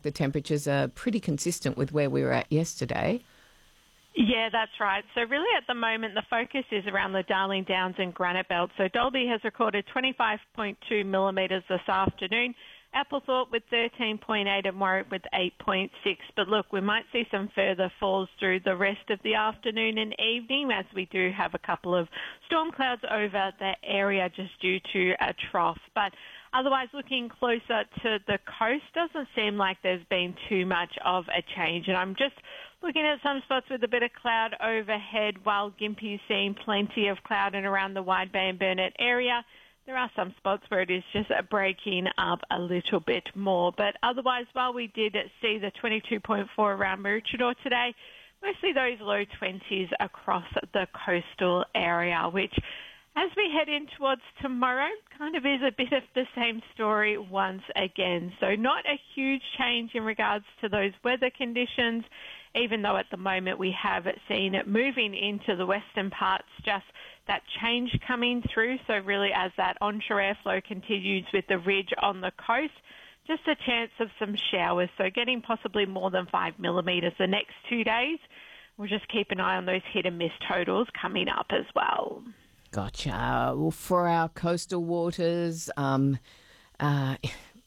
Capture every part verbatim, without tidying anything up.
the temperatures are pretty consistent with where we were at yesterday. Yeah, that's right. So really at the moment, the focus is around the Darling Downs and Granite Belt. So Dalby has recorded twenty-five point two millimetres this afternoon. Applethorpe with thirteen point eight and Warwick with eight point six. But look, we might see some further falls through the rest of the afternoon and evening as we do have a couple of storm clouds over the area just due to a trough. But otherwise, looking closer to the coast, doesn't seem like there's been too much of a change. And I'm just looking at some spots with a bit of cloud overhead, while Gympie's seeing plenty of cloud and around the Wide Bay and Burnett area. There are some spots where it is just breaking up a little bit more. But otherwise, while we did see the twenty-two point four around Maroochydore today, mostly those low twenties across the coastal area, which as we head in towards tomorrow, kind of is a bit of the same story once again. So not a huge change in regards to those weather conditions, even though at the moment we have seen it moving into the western parts, just that change coming through. So really as that onshore airflow continues with the ridge on the coast, just a chance of some showers. So getting possibly more than five millimetres the next two days. We'll just keep an eye on those hit and miss totals coming up as well. Gotcha. Well, for our coastal waters, um, uh,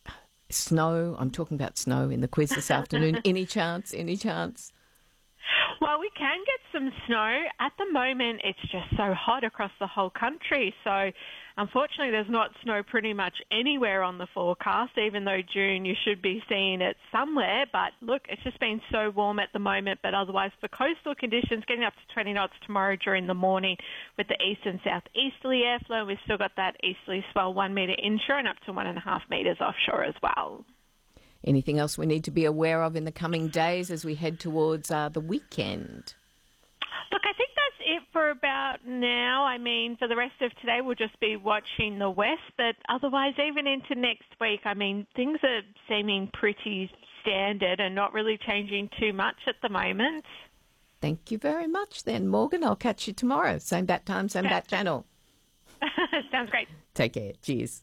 snow, I'm talking about snow in the quiz this afternoon. Any chance? Any chance? Well, we can get some snow. At the moment, it's just so hot across the whole country. So, unfortunately, there's not snow pretty much anywhere on the forecast, even though June you should be seeing it somewhere. But look, it's just been so warm at the moment. But otherwise, for coastal conditions, getting up to twenty knots tomorrow during the morning with the east and southeasterly airflow. We've still got that easterly swell one metre inshore and up to one and a half metres offshore as well. Anything else we need to be aware of in the coming days as we head towards uh, the weekend? Look, I think that's it for about now. I mean, for the rest of today, we'll just be watching the west. But otherwise, even into next week, I mean, things are seeming pretty standard and not really changing too much at the moment. Thank you very much then, Morgan. I'll catch you tomorrow. Same bat time, same bat channel. Sounds great. Take care. Cheers.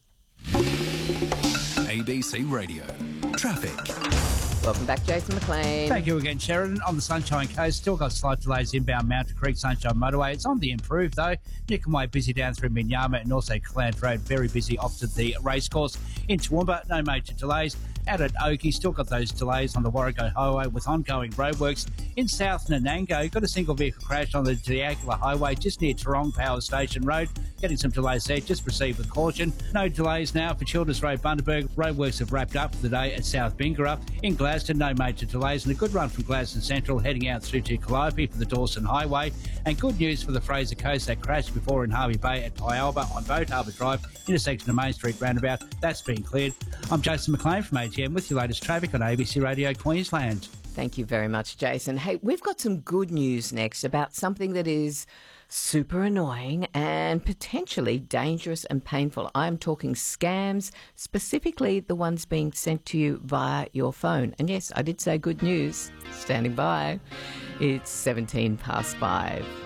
A B C Radio. Traffic. Welcome back, Jason McLean. Thank you again, Sheridan. On the Sunshine Coast, still got slight delays inbound Mountain Creek Sunshine Motorway. It's on the improve, though. Nicolmay busy down through Minyama and also Clant Road, very busy off to the racecourse. In Toowoomba, no major delays. Out at Oakey, still got those delays on the Warrego Highway with ongoing roadworks. In South Nanango, got a single vehicle crash on the Diagula Highway just near Tarong Power Station Road. Getting some delays there, just proceed with caution. No delays now for Childers Road, Bundaberg. Roadworks have wrapped up for the day at South Bingara. In Gladstone, no major delays and a good run from Gladstone Central heading out through to Calliope for the Dawson Highway. And good news for the Fraser Coast, that crashed before in Harvey Bay at Pyalba on Boat Harbour Drive, intersection of Main Street roundabout. That's been cleared. I'm Jason McLean from A G M with your latest traffic on A B C Radio Queensland. Thank you very much, Jason. Hey, we've got some good news next about something that is super annoying and potentially dangerous and painful. I'm talking scams, specifically the ones being sent to you via your phone. And yes, I did say good news. Standing by. It's seventeen past five.